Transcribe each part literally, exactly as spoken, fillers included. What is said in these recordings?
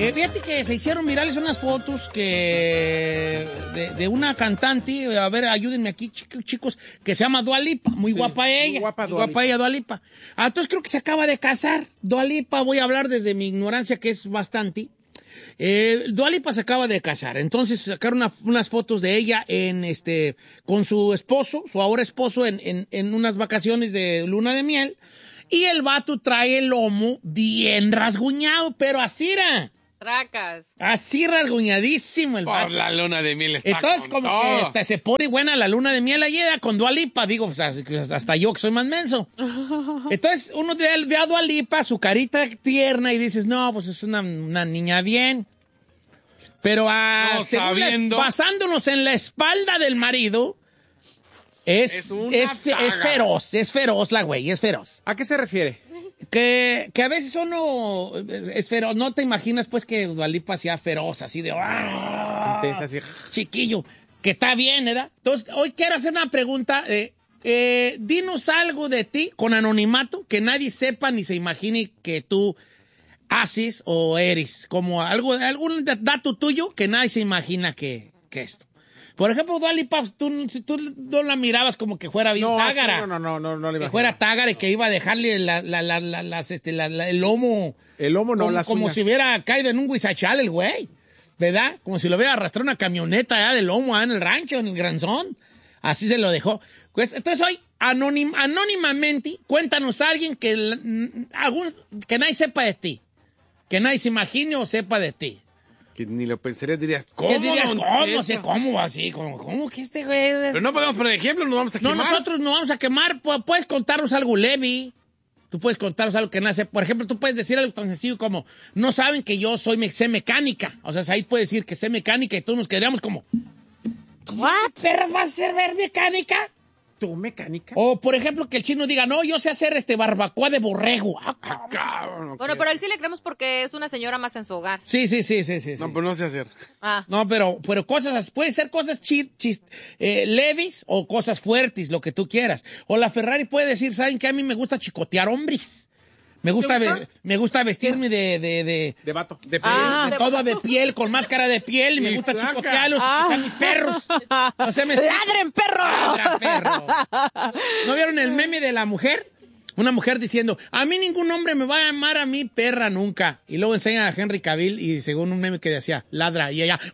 Eh, fíjate que se hicieron virales unas fotos que de, de una cantante, a ver, ayúdenme aquí, chicos, que se llama Dua Lipa. Muy sí, guapa ella. Muy guapa, muy Dua guapa Lipa. ella, Dua Lipa. Ah, entonces creo que se acaba de casar. Dua Lipa, voy a hablar desde mi ignorancia, que es bastante. Eh, Dua Lipa se acaba de casar, entonces sacaron una, unas fotos de ella en este con su esposo, su ahora esposo, en, en, en unas vacaciones de luna de miel, y el vato trae el lomo bien rasguñado, pero así era. Tracas. Así rasguñadísimo el vato. Por la luna de miel está Entonces con como todo. que te, se pone buena la luna de miel allí con Dua Lipa, digo, o sea, hasta yo que soy más menso. Entonces uno ve, ve a Dua Lipa, su carita tierna, y dices, no, pues es una, una niña bien. Pero ah, no, sabiendo... la, basándonos en la espalda del marido, es, es, es, es feroz, es feroz la güey, es feroz. ¿A qué se refiere? Que, que a veces uno es feroz, no te imaginas pues que Dua Lipa sea feroz, así de ¡ah! Intensa, así. Chiquillo, que está bien, ¿verdad? Entonces, hoy quiero hacer una pregunta, eh, eh, dinos algo de ti con anonimato, que nadie sepa ni se imagine que tú haces o eres, como algo, algún dato tuyo que nadie se imagina que, que esto. Por ejemplo, Dua Lipa, tú, tú no la mirabas como que fuera bien no, tágara. Sí, no, no, no, no le iba que fuera tágara y que iba a dejarle la, la, la, la, las, este, la, la, el lomo. El lomo no, como, las como uñas. si hubiera caído en un guisachal el güey, ¿verdad? Como si lo hubiera arrastrado una camioneta allá de lomo allá en el rancho, en el Granzón. Así se lo dejó. Pues, entonces hoy, anonim, anónimamente, cuéntanos a alguien que, algún, que nadie sepa de ti. Que nadie se imagine o sepa de ti. Que ni lo pensarías, dirías, ¿cómo? ¿Qué dirías? No ¿Cómo? No sé, ¿cómo así? ¿Cómo, cómo que este güey? Pero no podemos poner ejemplo, nos vamos a quemar. No, nosotros nos vamos a quemar. Puedes contarnos algo, Levi. Tú puedes contarnos algo que nace. Por ejemplo, tú puedes decir algo tan sencillo como, no saben que yo soy, me, sé mecánica. O sea, ahí puedes decir que sé mecánica y todos nos quedaríamos como, ¿what? ¿Perras vas a ser ver mecánica? ¿Tú mecánica? O, por ejemplo, que el chino diga, no, yo sé hacer este barbacoa de borrego. Ah, Ah, cabrón, okay. Bueno, pero a él sí le creemos porque es una señora más en su hogar. Sí, sí, sí, sí, sí. No, sí. pero no sé hacer. Ah. No, pero, pero cosas, puede ser cosas chis, chis, eh, leves o cosas fuertes, lo que tú quieras. O la Ferrari puede decir, ¿saben qué? A mí me gusta chicotear hombres. Me gusta, ve, me gusta vestirme de... De, de, de vato. De, ah, de, de de todo de piel, con máscara de piel, y me gusta flaca. chicotearlos, ah. que sean mis perros. O sea, me... ¡Ladren, perro! ¡Ladra, perro! ¿No vieron el meme de la mujer? Una mujer diciendo, a mí ningún hombre me va a llamar a mí perra nunca. Y luego enseñan a Henry Cavill y según un meme que decía, ladra, y ella...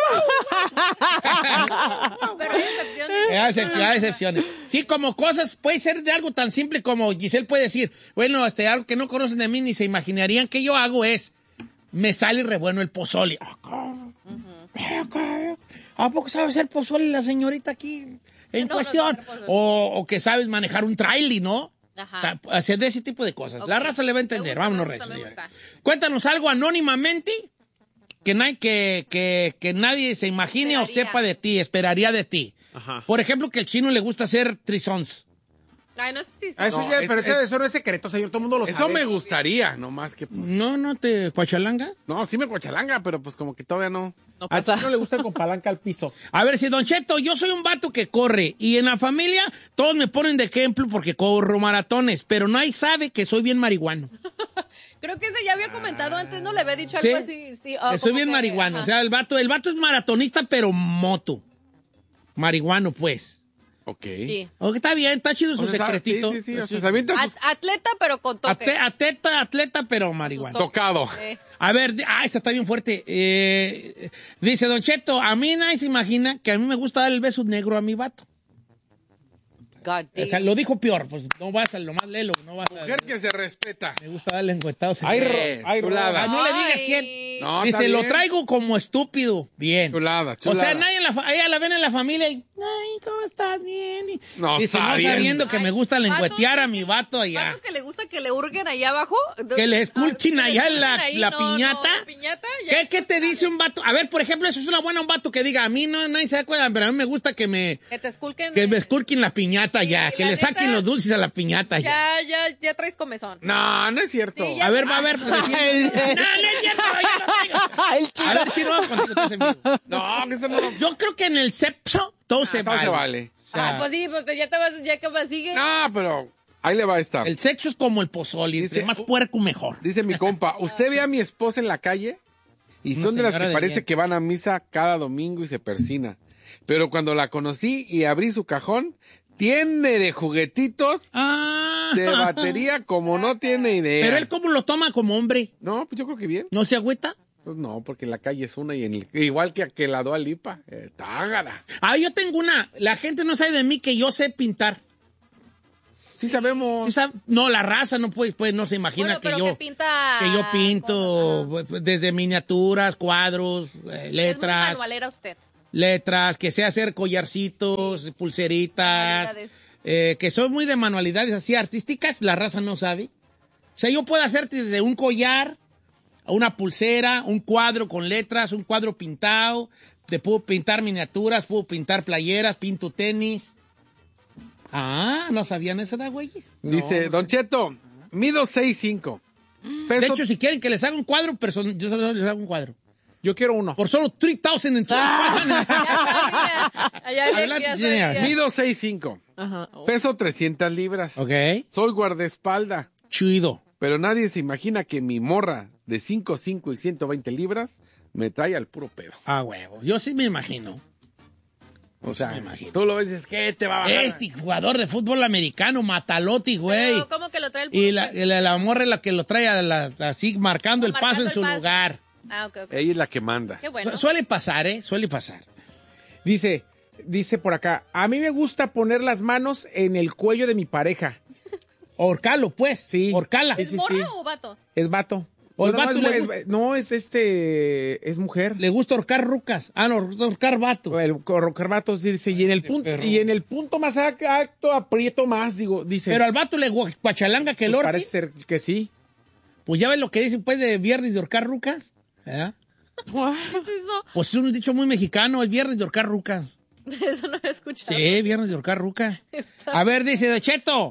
Pero hay excepciones. Hay excepciones, hay excepciones. Sí, como cosas, puede ser de algo tan simple como Giselle puede decir, bueno, este, algo que no conocen de mí ni se imaginarían que yo hago es, me sale re bueno el pozole. Uh-huh. ¿A poco sabe hacer pozole la señorita aquí en no, cuestión? No o, o que sabes manejar un trailer, ¿no? Ajá. Hacer de ese tipo de cosas. Okay. La raza le va a entender. Gusta, Vámonos, gusta, recio. gusta. Cuéntanos algo anónimamente que, na que, que, que nadie se imagine esperaría. O sepa de ti, esperaría de ti. Ajá. Por ejemplo, que al chino le gusta hacer trisons. Ay, no es sí, sí. Ah, eso no, ya, es, pero es, eso, eso no es secreto, señor, todo el mundo lo eso sabe. Eso me gustaría, nomás que pues... No, no te cuachalanga. No, sí me cuachalanga, pero pues como que todavía no. No pasa. A ti no le gusta con palanca al piso. A ver, si Don Cheto, yo soy un vato que corre y en la familia todos me ponen de ejemplo porque corro maratones, pero nadie sabe que soy bien marihuano. Creo que ese ya había comentado antes, ¿no? Le había dicho algo ¿Sí? así. Sí, oh, soy bien que, marihuano, ajá. o sea, el vato, el vato es maratonista, pero moto. Marihuano, pues. Ok. Sí. Okay, está bien, está chido su o sea, secretito. Sí, sí, sí. O sea, At sus... Atleta, pero con toque. Ate atleta, atleta, pero marihuana. Tocado. Sí. A ver, ah, esta está bien fuerte. Eh, dice Don Cheto, a mí nadie se imagina que a mí me gusta dar el beso negro a mi vato. God o sea, lo dijo peor, pues no vas a lo más lelo, no vas a... Mujer que se respeta. Me gusta darle encuetados. Ay, ay, chulada. No le digas quién. No, dice, lo traigo como estúpido. Bien. Chulada, chulada. O sea, nadie en la ella la ven en la familia y, ay, ¿cómo estás? Bien. Y, no, dice, no sabiendo que ay, me gusta lengüetear a mi vato allá. ¿Vato que le gusta que le hurguen allá abajo? Que le esculchen allá en la, ahí, la no, piñata. No, piñata ¿Qué, ¿Qué te dice un vato? A ver, por ejemplo, eso es una buena un vato que diga, a mí no, nadie se acuerda, pero a mí me gusta que me... Que te esculquen. Que me esculquen la piñata sí, ya, que le neta, saquen los dulces a la piñata ya. Ya, ya, ya traes comezón. No, no es cierto. Sí, a ver, va a ver. Pues, no, no es cierto, yo no tengo. A ver si no va contigo, tú en vivo. No, que eso no. Yo creo que en el sexo todo ah, se todo vale. se vale. O sea, ah, pues sí, pues ya te vas, ya que más sigue. No, pero ahí le va a estar. El sexo es como el pozole, entre más puerco mejor. Dice mi compa, ¿usted ve a mi esposa en la calle? Y Una son de las que señora de parece bien. que van a misa cada domingo y se persina. Pero cuando la conocí y abrí su cajón, tiene de juguetitos Ah. de batería como no tiene idea. Pero él cómo lo toma como hombre. No, pues yo creo que bien. ¿No se agüita? Pues no, porque en la calle es una y en el- igual que, que la Dua Lipa. Eh, tágara. Ah, yo tengo una. La gente no sabe de mí que yo sé pintar. Sí sabemos. Sí sabe- No, la raza no puede, pues no se imagina Bueno, que pero yo que pinta que yo pinto cosas, pues, desde miniaturas, cuadros, eh, ajá. Es muy letras, manualera usted. letras, que sé hacer collarcitos, pulseritas, Manualidades. eh, que soy muy de manualidades así artísticas, la raza no sabe. O sea, yo puedo hacerte desde un collar, una pulsera, un cuadro con letras, un cuadro pintado, te puedo pintar miniaturas, puedo pintar playeras, pinto tenis. Ah, ¿no sabían eso, da, güeyes? Dice, Don Cheto, mido seis cinco. De hecho, si quieren que les haga un cuadro, person- yo solo les hago un cuadro. Yo quiero uno. Por solo tres mil en todo. Allá Adelante, ya señora. sabía. mido seis cinco. Ajá. Peso trescientas libras. Ok. Soy guardaespalda. Chido. Pero nadie se imagina que mi morra de cinco cinco y ciento veinte libras me trae al puro pedo. Ah, huevo. Yo sí me imagino. O Sí, sea, me imagino. tú lo ves y dices, ¿qué te va a bajar? Este jugador de fútbol americano, Mataloti, güey. Pero, ¿cómo que lo trae el Y puro la, peso? la, la morra es la que lo trae a la- así, marcando el Marcando paso en el su paso. lugar. Ah, ok, ok. Ella es la que manda. Qué bueno. Su- Suele pasar, ¿eh? Suele pasar. Dice, dice por acá, a mí me gusta poner las manos en el cuello de mi pareja. Horcalo, pues. Sí. Horcala. Sí, ¿Es sí, morra sí. o vato? Es vato. ¿O el no, vato es, le mu- gusta? es- no, es este, es mujer. Le gusta horcar rucas. Ah, no, horcar vato. El corrocarbato dice, y en el punto, perro. y en el punto más alto aprieto más, digo, dice. Pero al vato le gua- guachalanga que el pues orque. parece ser que sí. Pues ya ves lo que dicen, pues, de viernes de horcar rucas. ¿Eh? ¿Qué es eso? Pues es un dicho muy mexicano, el viernes de horcar rucas. Eso no he escuchado. Sí, viernes de horcar ruca. Está- A ver, dice De Cheto.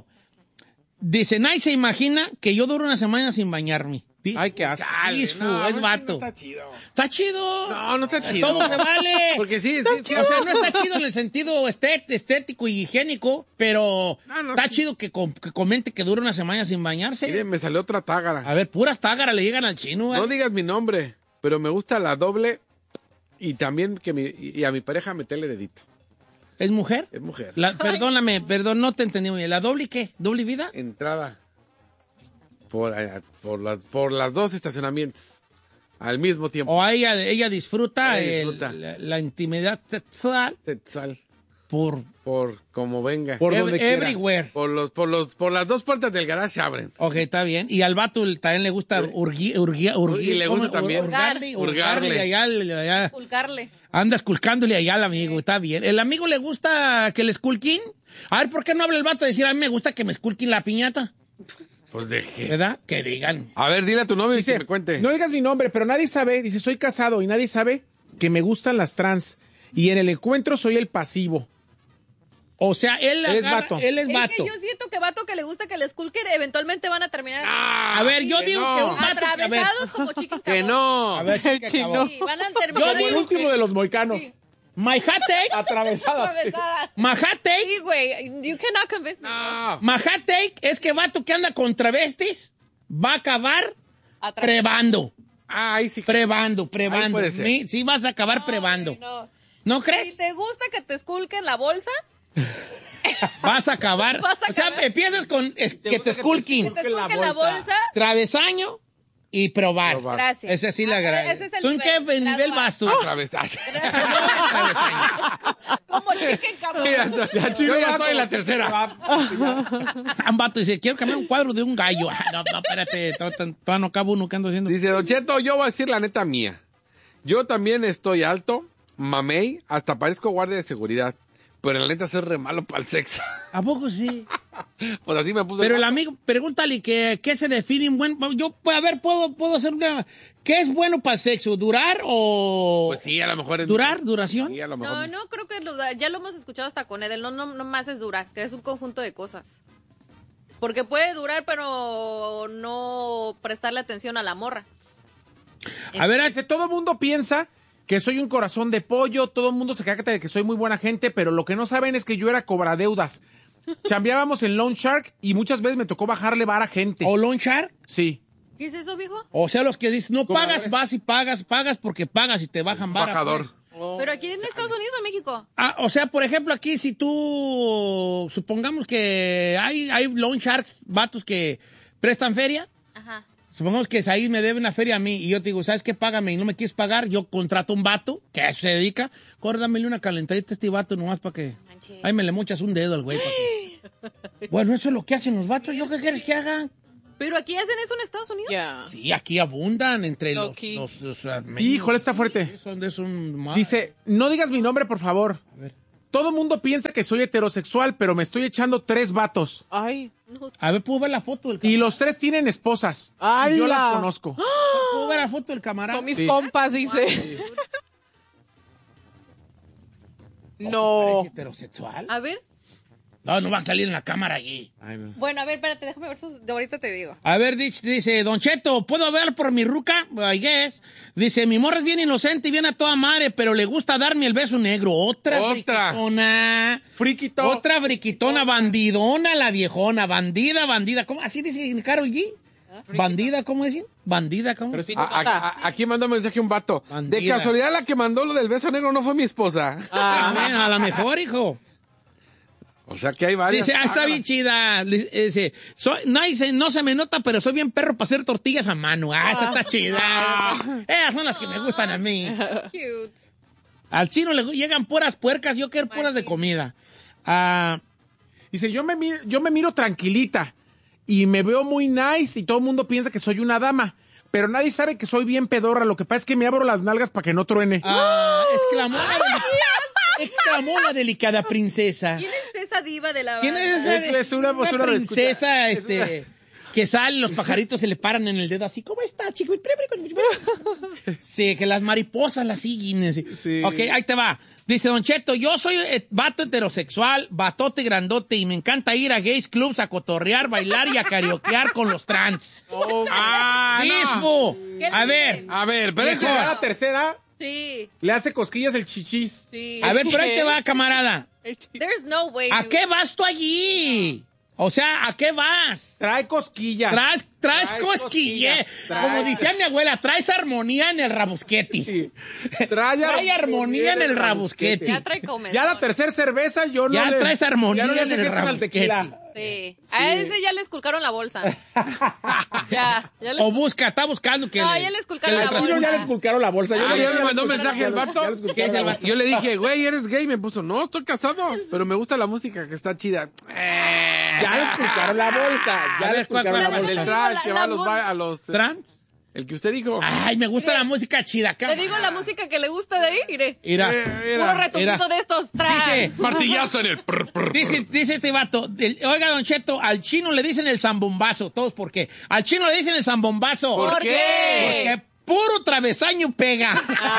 Dice, nadie se imagina que yo duro una semana sin bañarme. Dice, Ay, qué asco. Chale, Isfu, no, es pues, vato. no está chido. Está chido. No, no está chido. Todo se vale. Porque sí, sí, sí. O sea, no está chido en el sentido estet- estético y higiénico, pero No, no, está sí. chido que, com- que comente que dura una semana sin bañarse. Mire, me salió otra tágara. A ver, puras tágaras le llegan al chino, güey. No digas mi nombre, pero me gusta la doble y también que mi, y a mi pareja meterle dedito. ¿Es mujer? Es mujer. La- perdóname, perdón, no te entendí muy bien. ¿La doble qué? ¿Doble vida? Entrada por, eh, por, las, por las dos estacionamientos al mismo tiempo. ¿O ella, ella disfruta, Ella el- disfruta. la, la intimidad sexual Sexual, por por como venga. Por ev- donde quiera. everywhere? Por los, por los, por las dos puertas del garage se abren. Ok, está bien. Y al vato el- también le gusta urgui, urgui, urgui- Y le gusta ¿cómo? también. Hurgarle, Hurgarle. hurgarle y allá, allá. Culcarle. Anda esculcándole allá al amigo, está bien. ¿El amigo le gusta que le esculquín? A ver, ¿por qué no habla el vato a decir, a mí me gusta que me esculquín la piñata? Pues deje. ¿Verdad? Que digan. A ver, dile a tu novio y Dice, que me cuente. no digas mi nombre, pero nadie sabe, dice, soy casado y nadie sabe que me gustan las trans. Y en el encuentro soy el pasivo. O sea, él, Él es agarra- vato. Él es Es vato. que yo siento que vato que le gusta que le esculquen, eventualmente van a terminar Ah, A ver, yo digo no. que un vato... A ver, atravesados como chicken Que cabón. no. a ver, chica, Chino. acabó. Sí, van a Yo terminar Como el digo último que- de los moicanos. Sí. My hot take, Atravesadas. atravesadas. my hot take, Sí, güey. You cannot convince me. No. my hot take es que vato que anda con travestis va a acabar Atra- prevando. Ah, ahí sí. Prevando, Ahí prevando. puede ser. Sí, sí vas a acabar prevando. Ay, no. ¿No Si crees? te gusta que te esculquen la bolsa, Vas a acabar. Vas a O sea, acabar. empiezas con es- que te esculquin, que te la esculquen la bolsa. bolsa, travesaño y probar. Probar. gracias. Ese sí la Ah, agrada. ese es el ¿Tú en qué nivel, nivel gradual. vas tú? Atravesarse. Como chicken cabón. Ya, Yo ya estoy en la tercera. Un vato dice, quiero cambiar un cuadro de un gallo. Ah, no, no, espérate, to- to- todavía no acabo uno que ando haciendo. Dice, Don Cheto, yo voy a decir la neta mía. Yo también estoy alto, mamey, hasta parezco guardia de seguridad. Pero la neta soy re malo para el sexo. ¿A poco sí? Pues así me puso. Pero el vato. amigo, pregúntale que, qué se define un buen... Yo, pues, a ver, puedo, puedo hacer una... ¿Qué es bueno para el sexo? ¿Durar o...? Pues sí, a lo mejor es... ¿Durar? ¿Duración? Sí, a lo mejor. No, no, creo que lo, ya lo hemos escuchado hasta con Edel. No, no, no más es durar, que es un conjunto de cosas. Porque puede durar, pero no prestarle atención a la morra. A ver, Dice, todo el mundo piensa que soy un corazón de pollo, todo el mundo se caga de que soy muy buena gente, pero lo que no saben es que yo era cobradeudas. Chambeábamos en Loan Shark y muchas veces me tocó bajarle vara a gente. ¿o loan shark? Sí. ¿Qué es eso, viejo? O sea, los que dicen, no pagas, vas y pagas, pagas porque pagas y te bajan vara. Bajador. Pues. Oh. ¿Pero aquí en Estados Unidos o en México? Ah, o sea, por ejemplo, aquí si tú, supongamos que hay, hay loan sharks, vatos que prestan feria. Ajá. Supongamos que Said me debe una feria a mí y yo te digo, ¿sabes qué? Págame y no me quieres pagar. Yo contrato un vato que a eso se dedica. Córdamele una calentadita a este vato nomás para que... Manche. Ahí me le mochas un dedo al güey. Pa que... Bueno, eso es lo que hacen los vatos. ¿Yo qué quieres que hagan? ¿Pero aquí hacen eso en Estados Unidos? Ya. Sí, aquí abundan entre los... Aquí. los, los uh, Híjole, está fuerte. Sí, son de un... Dice, no digas mi nombre, por favor. A ver. Todo mundo piensa que soy heterosexual, pero me estoy echando tres vatos. Ay. A ver, ¿puedo ver la foto del Y camarada? los tres tienen esposas. ¡Hala! Y yo las conozco. ¿Puedo ver la foto del camarada? Son mis Sí. compas, dice. Ojo, No. ¿parece heterosexual? A ver. No, no va a salir en la cámara allí. Ay, no. Bueno, a ver, espérate, déjame ver sus... de ahorita te digo. A ver, Dich, dice, Don Cheto, ¿puedo hablar por mi ruca? I guess. Dice, mi morra es bien inocente y bien a toda madre, pero le gusta darme el beso negro. Otra Otra. friquitona. Friquito. Otra friquitona, bandidona la viejona. Bandida, bandida. ¿Cómo? ¿Así dice Karol G? Bandida, ¿cómo dicen? Bandida, ¿cómo? Pero sí, A- a- a- aquí mandó un mensaje un vato. Bandida. De casualidad la que mandó lo del beso negro no fue mi esposa. Ah, bueno, a lo mejor, hijo. O sea que hay varias. Dice, ah, está bien chida. Dice, soy, no, dice, no se me nota, pero soy bien perro para hacer tortillas a mano. Ah, esa está chida. Esas son las que me gustan a mí. Cute. Al chino le llegan puras puercas, yo quiero puras de comida. Ah, Dice, yo me, miro, yo me miro tranquilita y me veo muy nice y todo el mundo piensa que soy una dama. Pero nadie sabe que soy bien pedorra. Lo que pasa es que me abro las nalgas para que no truene. ah, exclamó, la deli- exclamó la delicada princesa. ¿Quién es esa diva de la ¿Quién banda? es esa? Es- es una- es una princesa, escucha. este, que sale, los pajaritos se le paran en el dedo así, ¿cómo está, chico? Sí, que las mariposas las siguen. Sí. Sí. Ok, ahí te va. Dice Don Cheto, yo soy eh, vato heterosexual, batote grandote, y me encanta ir a gays clubs a cotorrear, bailar y a karaokear con los trans. Ah, no. ¡Mismo! ¿Qué A le ver, dice? A ver, pero Dice, ese- ya la tercera Sí, le hace cosquillas el chichis. sí. a ver, pero ahí te va, camarada. There's no way. ¿A dude. qué vas tú allí? O sea, ¿a qué vas? Trae cosquillas. Traes, traes Traes cosquille. cosquillas. Traes- Como decía mi abuela, traes armonía en el rabusqueti. Sí. Trae, Trae armonía en el rabusqueti. Ya trae comezón. Ya la tercera cerveza yo no Ya le... traes armonía ya no le sé en el qué es al rabusqueti. tequila. Sí. A ese ya le esculcaron la bolsa. ya. Ya le... O busca, está buscando que... No, le- ya le que esculcaron le la Al chino bolsa. ya le esculcaron la bolsa. Yo Ah, le- ya le ya mandó esculcaron- mensaje ya al le- vato. ya le esculcaron ¿Qué es el la vato? bolsa. Yo le dije, güey, ¿eres gay? Me puso, no, estoy casado, pero me gusta la música que está chida. Eh. Ya le esculcaron la bolsa. A Ya ver, le esculcaron ¿cuál- la cuál- El bolsa. del trash que La- va a la los... voz- ba- a los eh, ¿Trans? el que usted dijo. Ay, me gusta la música chida. Te digo la música que le gusta de ahí, mire. Mira, Eh, Puro era- retumbido era. de estos. Tras. dice, Martillazo en el... prr, prr, dice, dice este vato, del- oiga, Don Cheto, al chino le dicen el zambombazo. Todos, ¿por qué? Al chino le dicen el zambombazo. ¿Por ¿Por qué? Porque puro travesaño pega.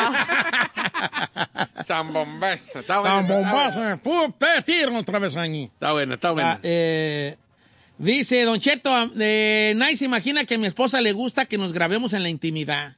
Zambombazo. Está bueno. Zambombazo, puro pe- tiro travesaño. Está bueno, está bueno. Ah, eh, dice Don Cheto, eh, nadie se imagina que a mi esposa le gusta que nos grabemos en la intimidad.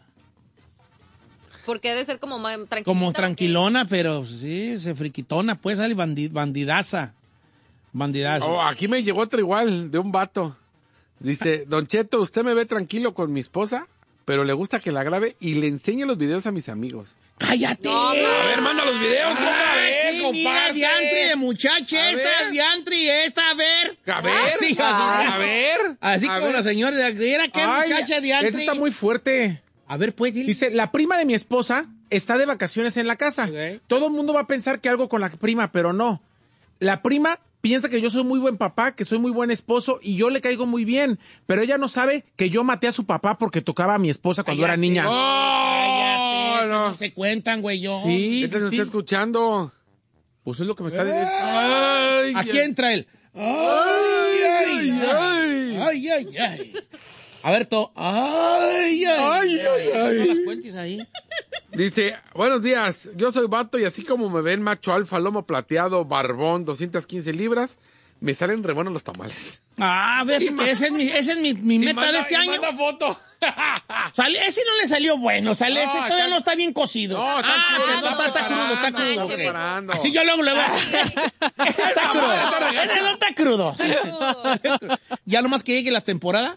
Porque ha de ser como más tranquila. Como tranquilona, pero sí, se friquitona, pues, sale bandi- bandidaza. Bandidaza. Oh, aquí me llegó otro igual, de un vato. Dice, Don Cheto, usted me ve tranquilo con mi esposa, pero le gusta que la grabe y le enseñe los videos a mis amigos. ¡Cállate! No, no. A ver, manda los videos, compa, a ver, Ay, mira, comparte. diantri de muchacha, A esta, ver. diantri, esta, a ver. A ver, Así, así, a ver. así a como ver. la señora, mira qué Ay, muchacha diantri. ese está muy fuerte. A ver, pues, dile. Dice, la prima de mi esposa está de vacaciones en la casa. Ok. Todo el mundo va a pensar que algo con la prima, pero no. La prima piensa que yo soy muy buen papá, que soy muy buen esposo y yo le caigo muy bien. Pero ella no sabe que yo maté a su papá porque tocaba a mi esposa cuando era Cállate. niña. Cállate, Oh, eso no. no se cuentan, güey, yo. Sí, Ese se sí. está escuchando. Pues es lo que me está diciendo. Ay, Aquí entra él. Ay, ay, ay. Ay, ay, ay. A ver, to. Ay, ay, ay. ay. No las cuentes ahí. Dice, buenos días, yo soy vato y así como me ven macho alfa, lomo plateado, barbón, doscientas quince libras, me salen re buenos los tamales. Ah, ver, que ese es mi, ese es mi, mi meta de este año. foto. Sale, ese no le salió bueno, sale, No, ese todavía está- no está bien cocido. No, está- ah, está- perdón, está, está crudo, está preparando, crudo. está ok. preparando. Así yo luego, luego. Ese está crudo. Ese no está crudo. Ya nomás que llegue la temporada,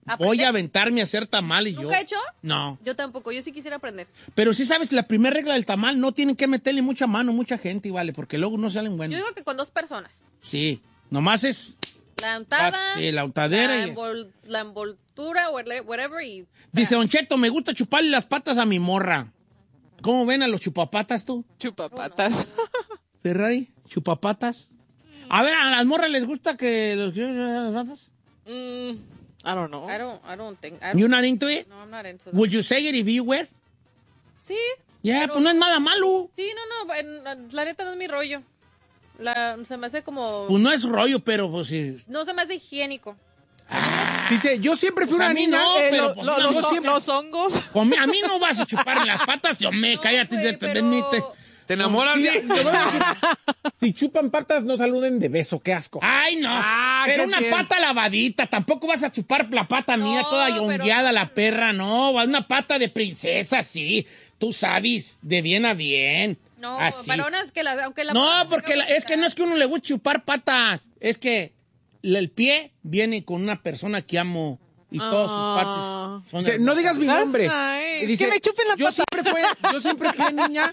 ¿Aprender? Voy a aventarme a hacer tamales yo. ¿Nunca he hecho? No. Yo tampoco, yo sí quisiera aprender. Pero sí sabes, la primera regla del tamal, no tienen que meterle mucha mano, mucha gente, vale, porque luego no salen buenos. Yo digo que con dos personas. Sí, nomás es... La untada. Ah, sí, la untadera La, y- envol- la envoltura, whatever, whatever, y... Dice Don Cheto, me gusta chuparle las patas a mi morra. ¿Cómo ven a los chupapatas tú? Chupapatas. Ferrari, chupapatas. A ver, ¿a las morras les gusta que los las patas? Mm, I don't know. I don't, I don't think... I don't, You not into it? no, I'm not into that. Would you say it if you were? Sí. Ya, pero- pues no es nada malo. Sí, no, no, en- la neta no es mi rollo. La, se me hace como... Pues no es rollo, pero pues sí. No se me hace higiénico. Dice, yo siempre fui Pues a una mí niña... no, eh, pero lo- pues lo- una lo- mujer- yo siempre- Los hongos. Con mi- a mí no vas a chupar las patas, yo me No, cállate. güey, te- te- pero- te- ¿Te enamoras Sí, de te voy a decir, si chupan patas, no saluden de beso, qué asco. Ay, no. Ah, pero ¿qué una tiene? pata lavadita. Tampoco vas a chupar la pata mía No, toda pero- hongueada, la perra. No, una pata de princesa, sí. Tú sabes, de bien a bien. No, Así. varonas que la... Aunque la No, porque la- es que no es que uno le guste chupar patas. Es que la- el pie viene con una persona que amo y todas sus Ah. partes son Dice, no hermosas. digas mi That's nombre. nice. Y dice, Que me chupen la yo pata. siempre fui, yo siempre fui niña.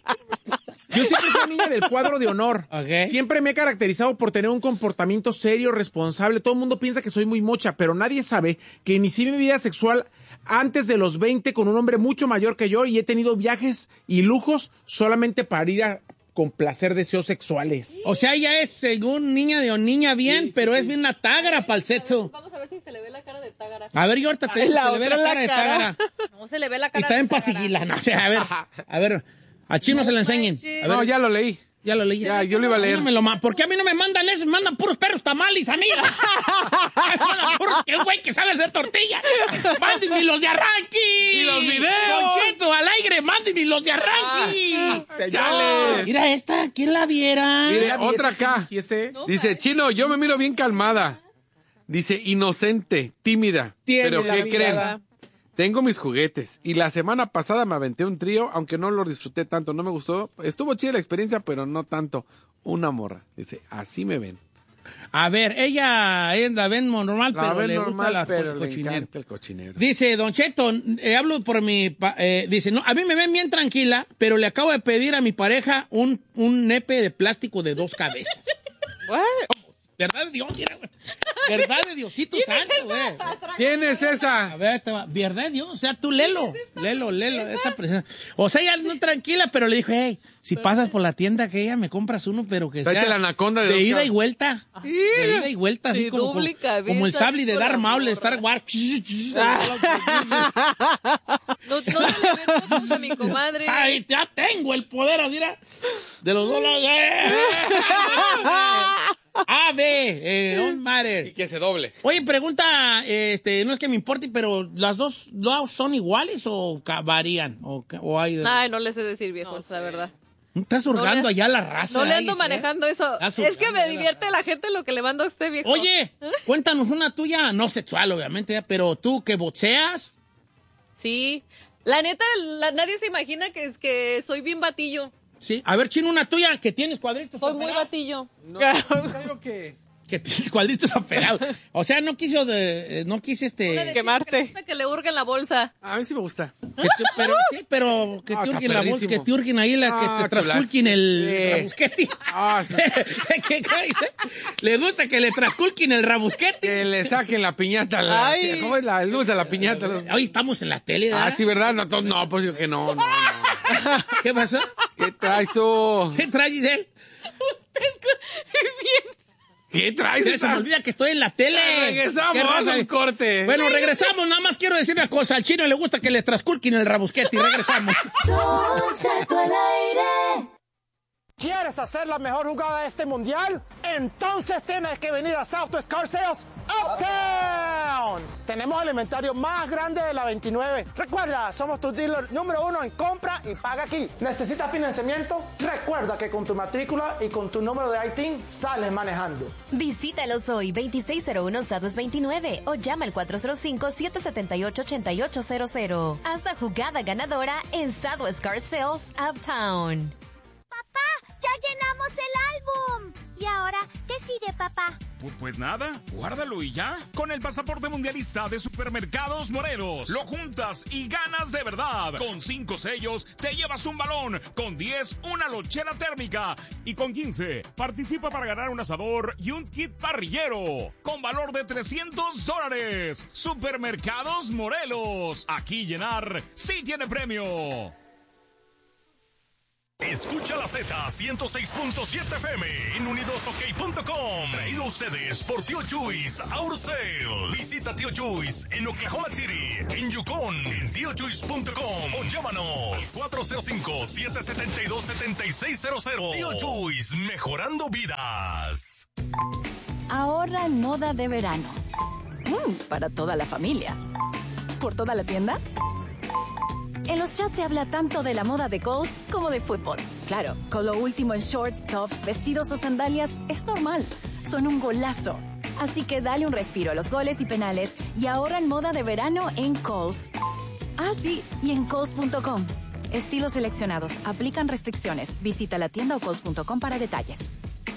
Yo siempre fui niña del cuadro de honor. Ok. Siempre me he caracterizado por tener un comportamiento serio, responsable. Todo el mundo piensa que soy muy mocha, pero nadie sabe que inicié mi vida sexual antes de los veinte con un hombre mucho mayor que yo y he tenido viajes y lujos solamente para ir a complacer deseos sexuales. O sea, ella es según niña de o niña bien, pero es bien una tágara para el sexo. Vamos a ver si se le ve la cara de tágara. A ver, yo ahorita te Ay, digo, la se le ve la otra cara de la cara. tágara. No se le ve la Y cara también de para tágara. seguirla, no sé, a ver, a ver, a Chino se la enseñen. manches. A ver, No, ya lo leí. ya lo leí. Ya, yo lo iba a leer. No me lo ma- ¿Por qué a mí no me mandan eso? Me mandan puros perros tamales, amiga. Me mandan puros que güey que sabe hacer tortillas. Mándenme los de arranque. ¡Y los videos! Don Cheto, al aire, mándenme los de arranque. ¡Chale! Mira esta, ¿quién la viera? Mire, Mira, otra ¿y ese acá. ¿Y ese? No, Dice, parece- Chino, yo me miro bien calmada. Dice, inocente, tímida. Tiene Pero la ¿qué mirada. creen? Tengo mis juguetes. Y la semana pasada me aventé un trío, aunque no lo disfruté tanto, no me gustó. Estuvo chida la experiencia, pero no tanto. Una morra. Dice, así me ven. A ver, ella, ella la ven normal, La pero ven le normal, gusta la pero co- le cochinera. encanta el cochinero. Dice, Don Cheto, eh, hablo por mi... pa- eh, dice, no, a mí me ven bien tranquila, pero le acabo de pedir a mi pareja un, un nepe de plástico de dos cabezas. What? ¿Verdad de Dios? Mira, güey. ¿Verdad de Diosito Santo, güey? ¿Quién es A esa? ver, ahí te va. ¿Verdad de Dios? O sea, tú lelo. Lelo, lelo. Esa presión. O sea, ella no tranquila, pero le dijo, hey, si pasas por la tienda que ella me compras uno, pero que Tráete sea la anaconda de de dos ida cabezas. y vuelta. De ida y vuelta, así De como, como, doble cabeza, como el sable de hijo de Darth la Maul de morra. Star Wars. No, no se le ve fotos a mi comadre. Ay, ya tengo el poder, así era, de los dólares. A, B, eh, don't Y matter. que se doble. Oye, pregunta, este, no es que me importe, pero ¿las dos, dos son iguales o ca- varían? O, ca- o hay de- Ay, no le sé decir, viejo, la verdad. Estás hurgando no le- allá la raza. No le ahí, ando ¿eh? manejando eso. Estás Es que hurgando me ahí la divierte la gente lo que le manda a usted, viejo. Oye, cuéntanos una tuya, no sexual, obviamente, ¿eh? Pero tú que boxeas. Sí. La neta, la- nadie se imagina que, es que soy bien batillo. Sí. A ver, Chino, una tuya que tienes cuadritos Soy muy operados. batillo. No, creo que... Que tienes cuadritos operados. O sea, no quiso de, eh, no quise este... Quemarte. Que le gusta que le hurguen la bolsa. A mí sí me gusta. Que te- pero sí, pero que Ah, te está urguen la bolsa, perrísimo. que te urguen ahí la Ah, que te trasculquen el chulazo. rabusqueti. Ah, sí. ¿Qué, qué dice? Le gusta que le trasculquen el rabusqueti. Que le saquen la piñata. La, Ay. ¿Cómo es la el dulce a la piñata? Los- Hoy estamos en la tele, ¿verdad? Ah, sí, ¿verdad? No, no, no, pues digo que no, no, no. ¿Qué pasó? ¿Qué traes tú? ¿Qué traes, Giselle? ¿Qué traes? Se me olvida que estoy en la tele. Regresamos, ¿Qué raza? a un corte. Bueno, regresamos. Nada más quiero decir una cosa. Al Chino le gusta que le trasculquen el rabusqueti. Regresamos. Don Cheto al aire. ¿Quieres hacer la mejor jugada de este mundial? Entonces tienes que venir a Southwest Car Sales Uptown. Tenemos el inventario más grande de la veintinueve. Recuerda, somos tu dealer número uno en compra y paga aquí. ¿Necesitas financiamiento? Recuerda que con tu matrícula y con tu número de I T I N sales manejando. Visítalos hoy, veintiséis cero uno Southwest veintinueve, o llama al cuatro cero cinco, siete siete ocho, ocho ocho cero cero. Haz la jugada ganadora en Southwest Car Sales Uptown. ¡Papá! ¡Ya llenamos el álbum! ¿Y ahora qué sigue, papá? Pu- Pues nada, guárdalo y ya. Con el pasaporte mundialista de Supermercados Morelos, lo juntas y ganas de verdad. Con cinco sellos te llevas un balón, con diez una lonchera térmica y con quince participa para ganar un asador y un kit parrillero con valor de trescientos dólares. Supermercados Morelos. Aquí llenar sí tiene premio. Escucha la Z ciento seis punto siete F M en unidos ok punto com. Traído a ustedes por Tío Chuys Auto Sales. Visita Tío Chuys en Oklahoma City, en Yukon, en tío chuys punto com o llámanos cuatro cero cinco, siete siete dos, siete seis cero cero. Tío Chuys, mejorando vidas. Ahorra en moda de verano. Mm, para toda la familia. ¿Por toda la tienda? En los chats se habla tanto de la moda de Kohl's como de fútbol. Claro, con lo último en shorts, tops, vestidos o sandalias es normal. Son un golazo. Así que dale un respiro a los goles y penales y ahorra en moda de verano en Kohl's. Ah, sí, y en Kohl's punto com. Estilos seleccionados. Aplican restricciones. Visita la tienda o Kohl's punto com para detalles.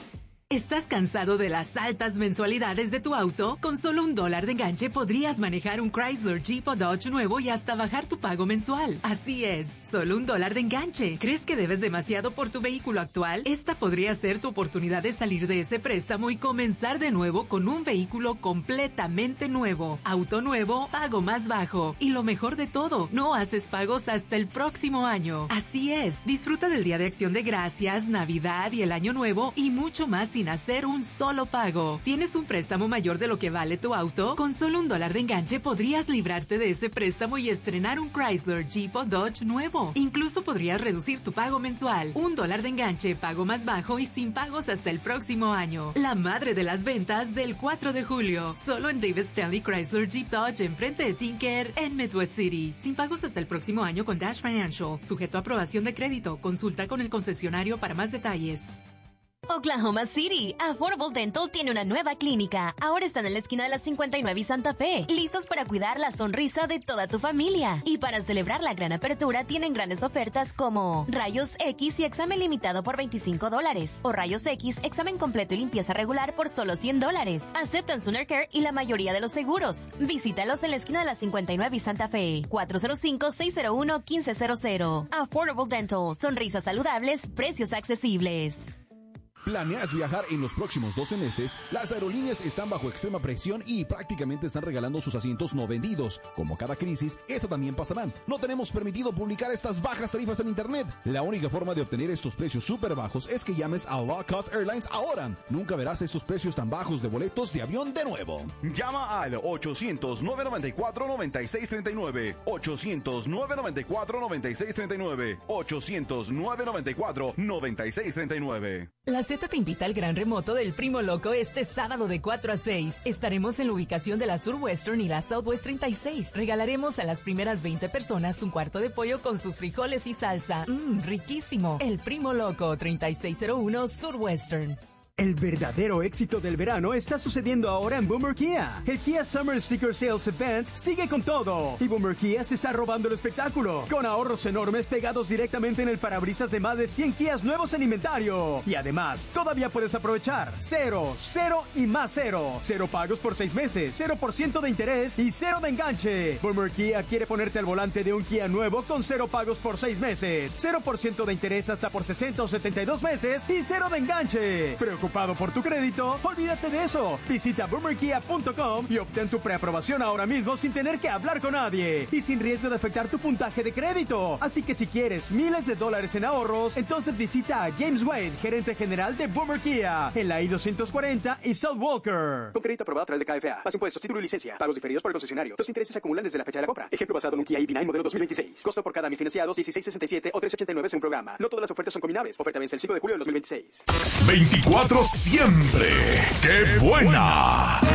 ¿Estás cansado de las altas mensualidades de tu auto? Con solo un dólar de enganche podrías manejar un Chrysler, Jeep o Dodge nuevo y hasta bajar tu pago mensual. Así es, solo un dólar de enganche. ¿Crees que debes demasiado por tu vehículo actual? Esta podría ser tu oportunidad de salir de ese préstamo y comenzar de nuevo con un vehículo completamente nuevo. Auto nuevo, pago más bajo. Y lo mejor de todo, no haces pagos hasta el próximo año. Así es, disfruta del Día de Acción de Gracias, Navidad y el Año Nuevo y mucho más sin hacer un solo pago. ¿Tienes un préstamo mayor de lo que vale tu auto? Con solo un dólar de enganche podrías librarte de ese préstamo y estrenar un Chrysler, Jeep o Dodge nuevo. Incluso podrías reducir tu pago mensual. Un dólar de enganche, pago más bajo y sin pagos hasta el próximo año. La madre de las ventas del cuatro de julio. Solo en David Stanley Chrysler Jeep Dodge enfrente de Tinker en Midwest City. Sin pagos hasta el próximo año con Dash Financial. Sujeto a aprobación de crédito. Consulta con el concesionario para más detalles. Oklahoma City, Affordable Dental tiene una nueva clínica. Ahora están en la esquina de la cincuenta y nueve y Santa Fe, listos para cuidar la sonrisa de toda tu familia. Y para celebrar la gran apertura tienen grandes ofertas como Rayos X y examen limitado por veinticinco dólares. O Rayos X, examen completo y limpieza regular por solo cien dólares. Aceptan Sooner Care y la mayoría de los seguros. Visítalos en la esquina de la cincuenta y nueve y Santa Fe. cuatro cero cinco, seis cero uno, uno cinco cero cero. Affordable Dental, sonrisas saludables, precios accesibles. ¿Planeas viajar en los próximos doce meses? Las aerolíneas están bajo extrema presión y prácticamente están regalando sus asientos no vendidos. Como cada crisis, esta también pasará. No tenemos permitido publicar estas bajas tarifas en internet. La única forma de obtener estos precios súper bajos es que llames a Low Cost Airlines ahora. Nunca verás estos precios tan bajos de boletos de avión de nuevo. Llama al ochocientos, nueve noventa y cuatro, noventa y seis treinta y nueve. ochocientos, nueve noventa y cuatro, noventa y seis treinta y nueve. ochocientos, nueve noventa y cuatro, noventa y seis treinta y nueve. La Z te invita al gran remoto del Primo Loco este sábado de cuatro a seis. Estaremos en la ubicación de la Surwestern y la Southwest treinta y seis. Regalaremos a las primeras veinte personas un cuarto de pollo con sus frijoles y salsa. Mmm, riquísimo. El Primo Loco, treinta y seis cero uno Surwestern. El verdadero éxito del verano está sucediendo ahora en Boomer Kia. El Kia Summer Sticker Sales Event sigue con todo. Y Boomer Kia se está robando el espectáculo. Con ahorros enormes pegados directamente en el parabrisas de más de cien Kias nuevos en inventario. Y además, todavía puedes aprovechar cero, cero y más cero. Cero pagos por seis meses, cero por ciento de interés y cero de enganche. Boomer Kia quiere ponerte al volante de un Kia nuevo con cero pagos por seis meses, cero por ciento de interés hasta por sesenta o setenta y dos meses y cero de enganche. Preocupado por tu crédito, olvídate de eso. Visita boomer kia punto com y obtén tu preaprobación ahora mismo sin tener que hablar con nadie y sin riesgo de afectar tu puntaje de crédito. Así que si quieres miles de dólares en ahorros, entonces visita a James Wade, gerente general de Boomer Kia, en la I doscientos cuarenta y South Walker. Con crédito aprobado a través de K F A. Más impuestos, título y licencia. Pagos diferidos por el concesionario. Los intereses se acumulan desde la fecha de la compra. Ejemplo basado en un Kia E V nueve modelo dos mil veintiséis. Costo por cada mil financiados dieciséis sesenta y siete o tres ochenta y nueve según programa. No todas las ofertas son combinables. Oferta vence el cinco de julio del dos mil veintiséis. veinticuatro siempre. ¡Qué buena!